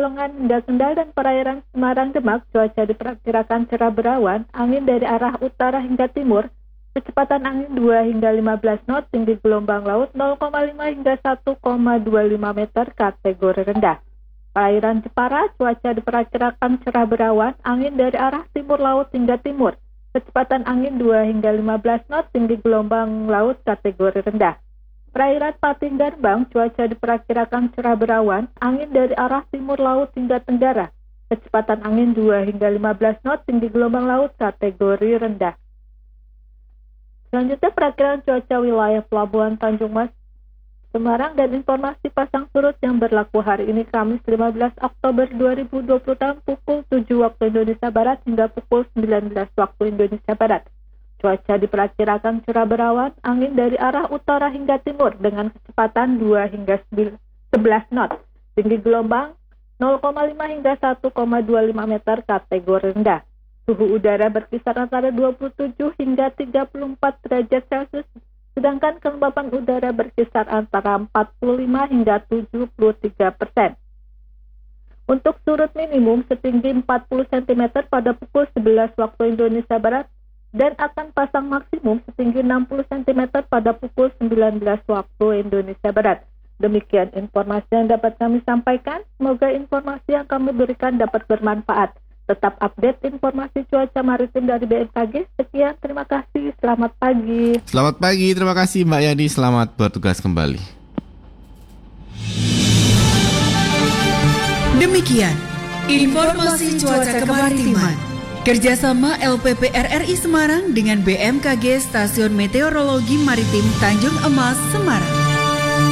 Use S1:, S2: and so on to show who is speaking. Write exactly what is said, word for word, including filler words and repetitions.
S1: Pekalongan hingga Kendal dan perairan Semarang Demak, cuaca diperkirakan cerah berawan, angin dari arah utara hingga timur, kecepatan angin dua hingga lima belas knot, tinggi gelombang laut nol koma lima hingga satu koma dua lima meter, kategori rendah. Perairan Jepara, cuaca diperkirakan cerah berawan, angin dari arah timur laut hingga timur, kecepatan angin dua hingga lima belas knot, tinggi gelombang laut, kategori rendah. Perairan Pating Garbang, cuaca diperkirakan cerah berawan, angin dari arah timur laut hingga tenggara, kecepatan angin dua hingga lima belas knot, tinggi gelombang laut, kategori rendah. Selanjutnya perakiraan cuaca wilayah Pelabuhan Tanjung Mas, Semarang dan informasi pasang surut yang berlaku hari ini Kamis lima belas Oktober dua ribu dua puluh tahun pukul tujuh waktu Indonesia Barat hingga pukul sembilan belas waktu Indonesia Barat. Cuaca diperkirakan cerah berawan, angin dari arah utara hingga timur dengan kecepatan dua hingga sebelas knot. Tinggi gelombang nol koma lima hingga satu koma dua lima meter, kategori rendah. Suhu udara berkisar antara dua puluh tujuh hingga tiga puluh empat derajat Celcius, sedangkan kelembapan udara berkisar antara empat puluh lima hingga tujuh puluh tiga persen. Untuk surut minimum setinggi empat puluh sentimeter pada pukul sebelas waktu Indonesia Barat, dan akan pasang maksimum setinggi enam puluh sentimeter pada pukul sembilan belas waktu Indonesia Barat. Demikian informasi yang dapat kami sampaikan. Semoga informasi yang kami berikan dapat bermanfaat. Tetap update informasi cuaca maritim dari B M K G. Sekian, terima kasih. Selamat pagi.
S2: Selamat pagi, terima kasih Mbak Yani. Selamat bertugas kembali.
S3: Demikian informasi cuaca kemaritiman. Kerjasama L P P R R I Semarang dengan B M K G Stasiun Meteorologi Maritim Tanjung Emas, Semarang.